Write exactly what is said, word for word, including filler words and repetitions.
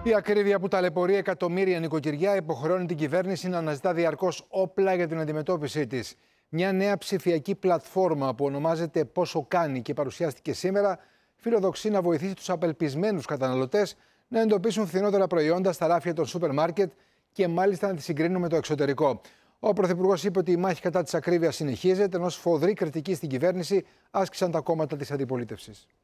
Η ακρίβεια που ταλαιπωρεί εκατομμύρια νοικοκυριά υποχρεώνει την κυβέρνηση να αναζητά διαρκώς όπλα για την αντιμετώπιση της. Μια νέα ψηφιακή πλατφόρμα που ονομάζεται Πόσο Κάνει και παρουσιάστηκε σήμερα φιλοδοξεί να βοηθήσει τους απελπισμένους καταναλωτές να εντοπίσουν φθηνότερα προϊόντα στα ράφια των σούπερ μάρκετ και μάλιστα να τις συγκρίνουν με το εξωτερικό. Ο Πρωθυπουργός είπε ότι η μάχη κατά της ακρίβειας συνεχίζεται, ενώ σφοδρή κριτική στην κυβέρνηση άσκησαν τα κόμματα της αντιπολίτευσης.